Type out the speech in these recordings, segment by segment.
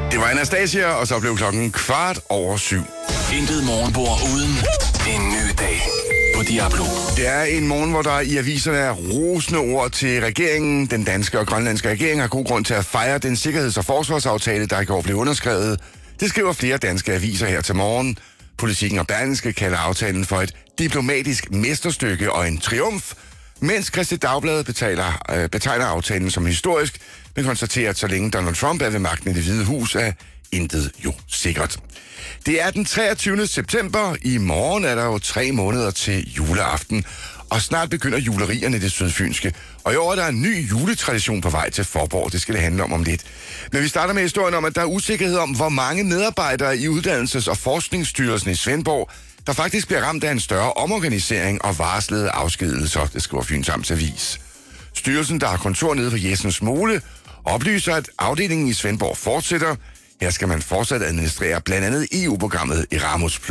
Det var Anastasia, og så blev klokken 7:15. Intet morgenbord uden en ny dag på Diablo. Det er en morgen, hvor der i aviserne er rosende ord til regeringen. Den danske og grønlandske regering har god grund til at fejre den sikkerheds- og forsvarsaftale, der i går blev underskrevet. Det skriver flere danske aviser her til morgen. Politikken og Berlingske kalder aftalen for et diplomatisk mesterstykke og en triumf, mens Kristi Dagblad betegner aftalen som historisk, men konstaterer, at så længe Donald Trump er ved magten i Det Hvide Hus, er intet jo sikkert. Det er den 23. september. I morgen er der jo 3 måneder til juleaften, og snart begynder julerierne i det sydfynske. Og i år er der en ny juletradition på vej til Faaborg. Det skal det handle om lidt. Men vi starter med historien om, at der er usikkerhed om, hvor mange medarbejdere i Uddannelses- og Forskningsstyrelsen i Svendborg, der faktisk bliver ramt af en større omorganisering og varslede afskedelser, det skriver Fyns Amts Avis. Styrelsen, der har kontor nede på Jessens Mole, oplyser, at afdelingen i Svendborg fortsætter. Her skal man fortsat administrere blandt andet EU-programmet Erasmus+.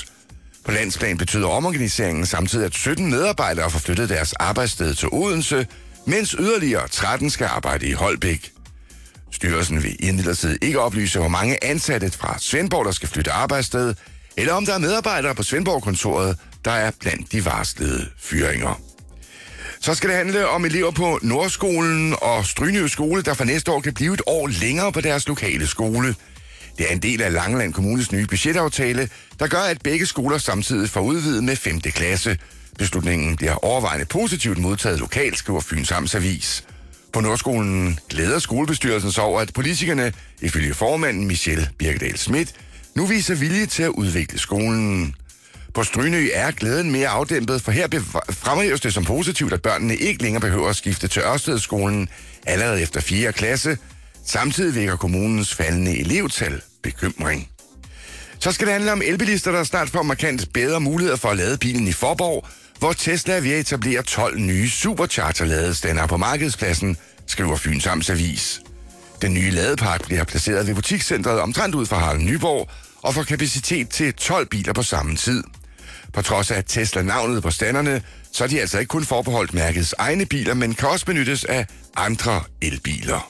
På landsplan betyder omorganiseringen samtidig, at 17 medarbejdere får flyttet deres arbejdssted til Odense, mens yderligere 13 skal arbejde i Holbæk. Styrelsen vil imidlertid ikke oplyse, hvor mange ansatte fra Svendborg, der skal flytte arbejdssted, eller om der er medarbejdere på Svendborg-kontoret, der er blandt de varslede fyringer. Så skal det handle om elever på Nordskolen og Strynø Skole, der for næste år kan blive et år længere på deres lokale skole. Det er en del af Langeland Kommunes nye budgetaftale, der gør, at begge skoler samtidig får udvidet med 5. klasse. Beslutningen bliver overvejende positivt modtaget lokalt, skriver Fyns Amts Avis. På Nordskolen glæder skolebestyrelsen sig over, at politikerne, ifølge formanden Michelle Birkedal Schmidt, nu viser vilje til at udvikle skolen. På Strynø er glæden mere afdæmpet, for her fremhæves det som positivt, at børnene ikke længere behøver at skifte til Ørstedsskolen allerede efter 4. klasse. Samtidig vækker kommunens faldende elevtal bekymring. Så skal det handle om elbilister, der snart får markant bedre muligheder for at lade bilen i Faaborg, hvor Tesla er ved at etablere 12 nye supercharger-ladestandere på markedspladsen, skriver Fyns Amts Avis. Den nye ladepark bliver placeret ved butikscentret omtrent ud fra Harald Nyborg og får kapacitet til 12 biler på samme tid. På trods af Tesla-navnet på standerne, så er de altså ikke kun forbeholdt mærkets egne biler, men kan også benyttes af andre elbiler.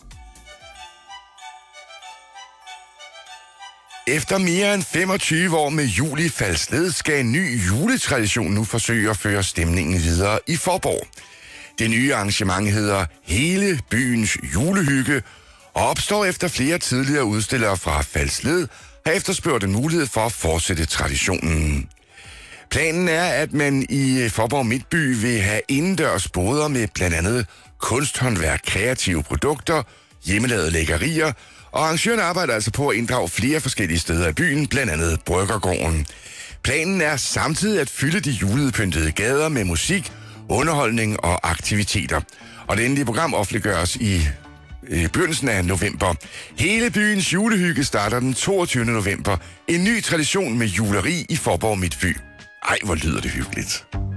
Efter mere end 25 år med jul i Falsled skal en ny juletradition nu forsøge at føre stemningen videre i Faaborg. Det nye arrangement hedder Hele byens julehygge og opstår efter flere tidligere udstillere fra Falsled har efterspurgt en mulighed for at fortsætte traditionen. Planen er, at man i Faaborg Midtby vil have indendørs boder med blandt andet kunsthåndværk, kreative produkter, hjemmelavede lækkerier, og arrangørerne arbejder altså på at inddrage flere forskellige steder i byen, blandt andet Bryggergården. Planen er samtidig at fylde de julepyntede gader med musik, underholdning og aktiviteter. Og det endelige program offentliggøres i begyndelsen af november. Hele byens julehygge starter den 22. november. En ny tradition med juleri i Faaborg Midtby. Ej, hvor lyder det hyggeligt.